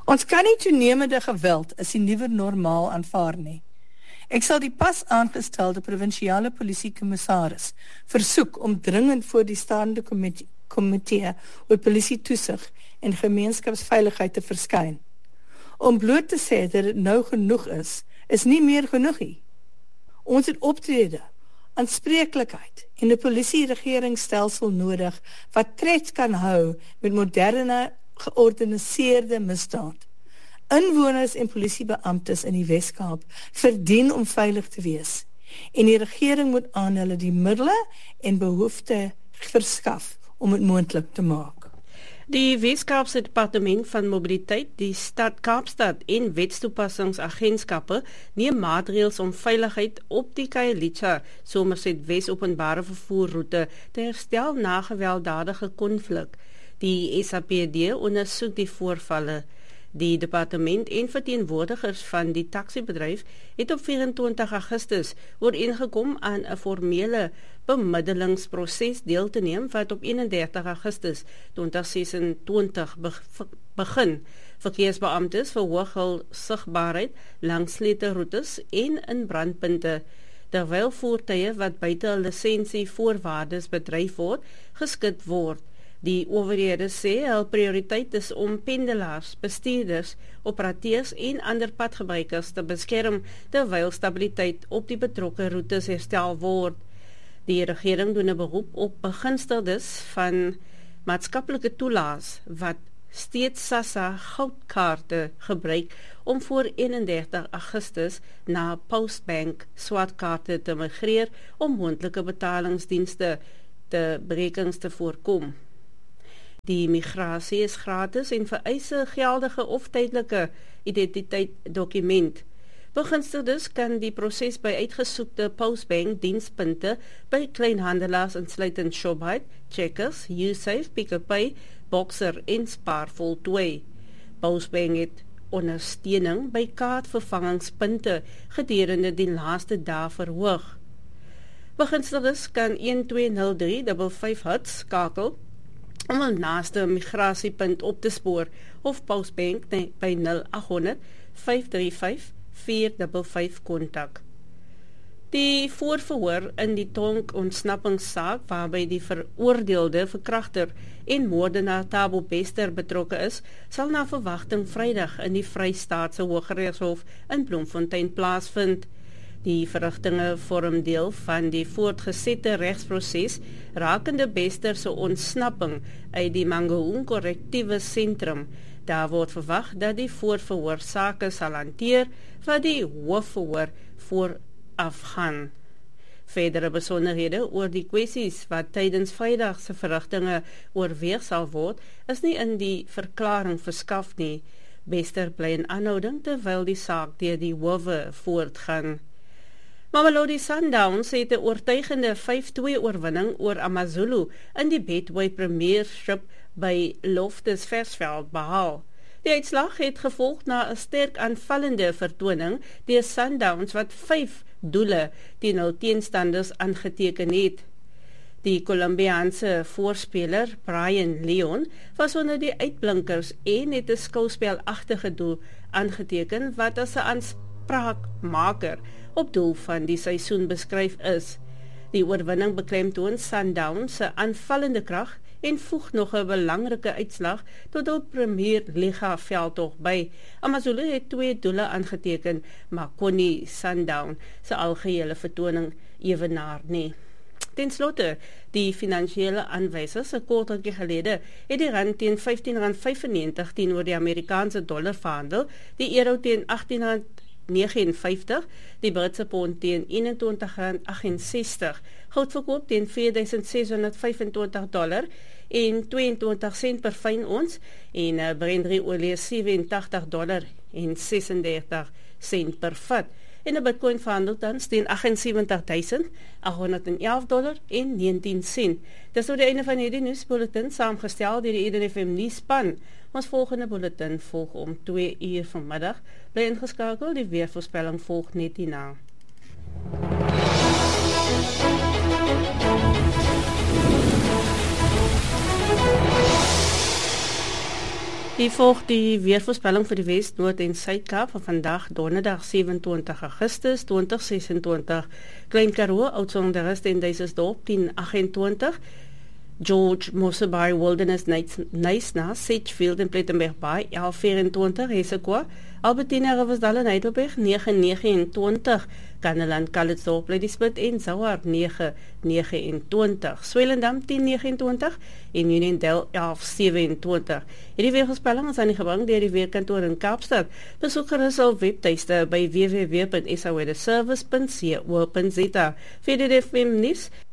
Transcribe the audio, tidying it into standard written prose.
Ons kan nie toenemende geweld as die nuwe normaal aanvaar nie. Ek sal die pas aangestelde provinsiale polisiekommissaris versoek om dringend voor die staande komitee oor polisie-toesig en gemeenskapsveiligheid te verskyn. Om bloot te sê dat dit nou genoeg is nie meer genoeg nie. Ons het optrede, aanspreeklikheid en 'n polisie-regeringsstelsel nodig wat tred kan hou met moderne, georganiseerde misdaad. Inwoners en polisiebeamptes in die Wes-Kaap verdien om veilig te wees en die regering moet aan hulle die middele en behoefte verskaf om dit moontlik te maak. Die Wes-Kaapse Departement van Mobiliteit, die Stad Kaapstad en wetstoepassingsagentskappe neem maatreëls om veiligheid op die Khayelitsha Somerset Wes openbare vervoerroete te herstel na gewelddadige konflik. Die SAPD ondersoek die voorvalle. Die departement en verteenwoordigers van die taxibedryf het op 24 Augustus ooreengekom aan 'n formele bemiddelingsproses deel te neem wat op 31 Augustus 2026 begin. Verkeersbeamptes verhoog hul sigbaarheid langs sleutelroetes en in brandpunte, terwyl voertuie wat buite hul lisensie voorwaardes bedryf word, geskit word. Die owerhede sê hul prioriteit is om pendelaars, bestuurders, operateurs en ander padgebruikers te beskerm terwyl stabiliteit op die betrokke roetes herstel word. Die regering doen 'n beroep op begunstigdes van maatskaplike toelaas wat steeds SASSA goudkaarte gebruik om voor 31 Augustus na Postbank swartkaarte te migreer om moontlike betalingsdienste te berekings te voorkom. Die migrasie is gratis en vereis 'n geldige of tydelike identiteitsdokument. Begunstigdes kan die proses by uitgesoekte Postbank dienspunte by kleinhandelaars insluitend Shoprite, Checkers, Usafe, Pick n Pay, Boxer en Spar voltooi. Postbank het ondersteuning by kaartvervangingspunte gedurende die laaste dae verhoog. Begunstigdes kan 120355 skakel om 'n naaste migrasiepunt op te spoor of Postbank by 0800 535 455 kontak. Die voorverhoor in die Tonk-ontsnappingssaak waarby die veroordeelde verkragter en moordenaar Thabo Bester betrokke is, sal na verwagting Vrydag in die Vrystaatse Hooggeregshof in Bloemfontein plaasvind. Die verrigtinge vorm deel van die voortgesette regsproses rakende Bester se ontsnapping uit die Mangaung korrektiewe sentrum. Daar word verwag dat die voorverhoor sake sal hanteer wat die hoofverhoor voorafgaan. Verdere besonderhede oor die kwessies wat tydens Vrydag se verrigtinge oorweeg sal word, is nie in die verklaring verskaf nie. Bester bly in aanhouding terwyl die saak deur die howe voortgaan. Mamelodi Sundowns het 'n oortuigende 5-2 oorwinning oor AmaZulu in die Betway Premiership by Loftus Versfeld behaal. Die uitslag het gevolg na 'n sterk aanvallende vertoning deur Sundowns wat 5 doele teen hul teenstanders aangeteken het. Die Colombiaanse voorspeler Brian Leon was onder die uitblinkers en het 'n skouspelagtige doel aangeteken wat as 'n aanspraakmaker op doel van die seisoen beskryf is. Die oorwinning beklemtoon Sundowns se aanvallende krag en voeg nog 'n belangrike uitslag tot hul Premier Liga veldtog by. AmaZulu het 2 doele aangeteken, maar kon nie Sundown se algehele vertoning ewenaar nie. Ten slotte, die finansiële aanwysers 'n kort rukkie gelede het die rand teen R15.95 teenoor die Amerikaanse dollar verhandel, die euro teen R18.59, die Britse pond teen R21.68, goud verkoop teen $4,625 en 22 sent per fyn ons en Brent olie $87 en 36 sent per vat. En 'n Bitcoin verhandel tans teen $78,811 en 19 sent. Dis nou die einde van hierdie nuusbulletin saamgestel deur die Eden FM nuusspan. Ons volgende bulletin volg om 2 uur vanmiddag. Bly ingeskakel, die weervoorspelling volg net hierna. Hier volg die weervoorspelling vir die Wes, Noord en Suid-Kaap van vandag donderdag 27 Augustus 2026. Klein Karoo, Oudtshoorn en Duisensdorp 1028. George Mosselbaai Wilderness Knysna, Sedgefield en Plettenberg Bay 1124, Hessequa, Albertina Riversdal en Heidelberg 929, Kannaland Calitzdorp, Ladysmith en Zouar 929, Swellendam 1029 en Uniondale 1127. Hierdie weervoorspelling is aan die gebring deur die weerkantoor in Kaapstad. Besoek gerus al webtuiste by www.saweatherservice.co.za. Vir die FM nuus